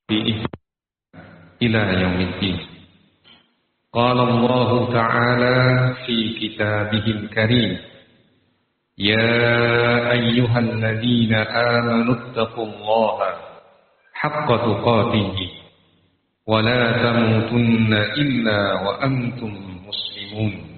بإحسان إلى يوم الدين. قال الله تعالى في كتابه الكريم: يا أيها الذين آمنوا اتقوا الله حق تقاته ولا تموتن إلا وأنتم مسلمون.